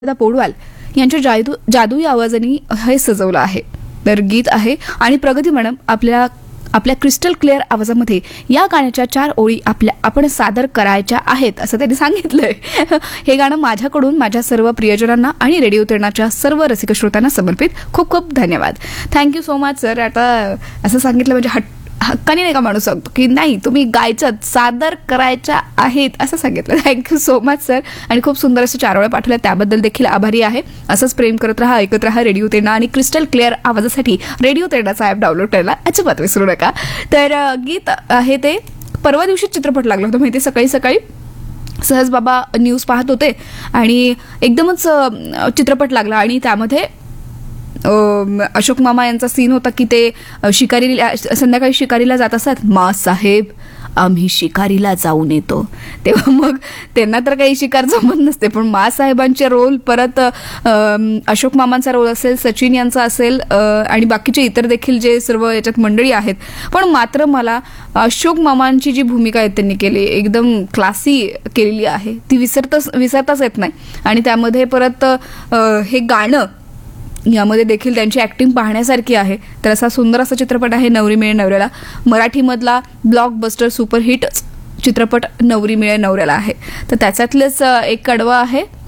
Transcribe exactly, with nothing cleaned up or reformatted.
पोडवाल यांच्या जादू जादुई आवाजाने हे सजवलं आहे. तर गीत आहे आणि प्रगती मॅडम आपल्या आपल्या क्रिस्टल क्लिअर आवाजामध्ये या गाण्याच्या चार ओळी आपल्या आपण सादर करायच्या आहेत असं त्यांनी सांगितलंय. हे गाणं माझ्याकडून माझ्या सर्व प्रियजनांना आणि रेडिओ तेरणाच्या सर्व रसिक श्रोत्यांना समर्पित. खूप खूप धन्यवाद. Thank you so much sir. आता असं सांगितलं म्हणजे हट हक्काने नाही का माणूस सांगतो की नाही तुम्ही गायचं सादर करायच्या आहेत असं सांगितलं. Thank you so much sir. आणि खूप सुंदर असं चार वेळा पाठवल्या त्याबद्दल देखील आभारी आहे. असंच प्रेम करत राहा, ऐकत राहा रेडिओ तेरणा आणि क्रिस्टल क्लिअर आवाजासाठी रेडिओ तेरणाचा ॲप डाउनलोड करायला अजिबात विसरू नका. तर गीत आहे ते परवा दिवशी चित्रपट लागला होता माहिती. सकाळी सकाळी सहज बाबा न्यूज पाहत होते आणि एकदमच चित्रपट लागला आणि त्यामध्ये अशोक मामा यांचा सीन होता की ते शिकारी संध्याकाळी शिकारीला जात असतात. मा साहेब आम्ही शिकारीला जाऊन येतो. तेव्हा मग त्यांना तर काही शिकार जमत नसते पण मा साहेबांचे रोल परत अशोक मामांचा रोल असेल, सचिन यांचा असेल आणि बाकीचे इतर देखील जे सर्व याच्यात मंडळी आहेत. पण मात्र मला अशोक मामांची जी भूमिका आहे त्यांनी केली एकदम क्लासी केलेली आहे. ती विसरताच विसरताच येत नाही. आणि त्यामध्ये परत हे गाणं यामध्ये देखील त्यांची ॲक्टिंग पाहण्यासारखी आहे. तर असा सुंदर असा चित्रपट आहे नवरी मिळे नवऱ्याला. मराठीमधला ब्लॉकबस्टर सुपरहिट चित्रपट नवरी मिळे नवऱ्याला आहे. तर त्याच्यातलेच एक कडवं आहे